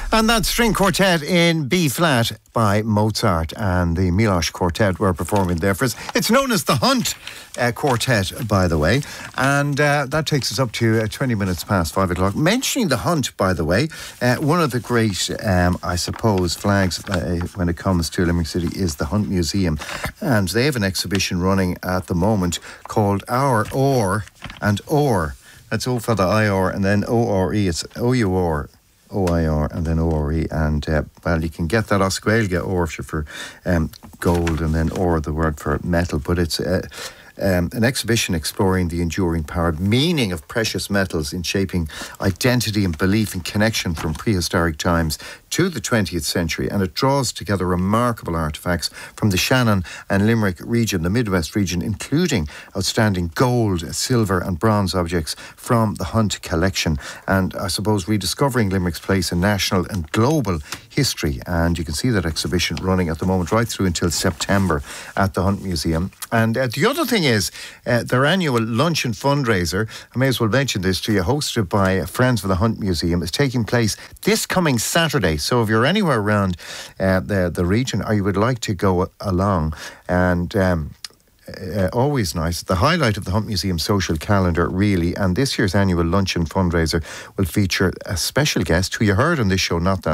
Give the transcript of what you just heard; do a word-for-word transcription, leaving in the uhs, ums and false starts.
And that string quartet in B flat by Mozart, and the Milosz Quartet were performing there for us. It's known as the Hunt uh, Quartet, by the way, and uh, that takes us up to uh, twenty minutes past five o'clock. Mentioning the Hunt, by the way, uh, one of the great, um, I suppose, flags uh, when it comes to Limerick City is the Hunt Museum, and they have an exhibition running at the moment called Our Or and Or. That's O for the I R and then O R E. It's O U R. O I R and then O R E, and uh, well, you can get that Oscuelga or if you're for um, gold, and then or the word for metal, but it's uh, um, an exhibition exploring the enduring power, meaning of precious metals in shaping identity and belief and connection from prehistoric times to the twentieth century, and it draws together remarkable artefacts from the Shannon and Limerick region, the Midwest region, including outstanding gold, silver and bronze objects from the Hunt collection, and I suppose rediscovering Limerick's place in national and global history. And you can see that exhibition running at the moment right through until September at the Hunt Museum. And uh, the other thing is uh, their annual lunch and fundraiser, I may as well mention this to you, hosted by Friends of the Hunt Museum, is taking place this coming Saturday. So if you're anywhere around uh, the, the region, or you would like to go along, and um, Uh, always nice. The highlight of the Hunt Museum social calendar, really, and this year's annual lunch and fundraiser will feature a special guest who you heard on this show not that